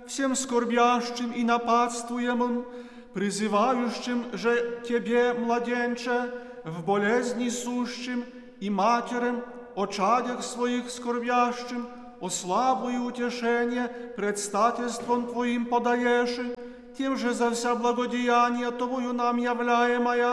всем скорбящим и нападствуемым, призывающим же Тебе, младенче, в болезни сущим, и матерям, о чадях своих скорбящим, о славу и утешение предстательством Твоим подаешь, тем же за вся благодеяния Твою нам являемая,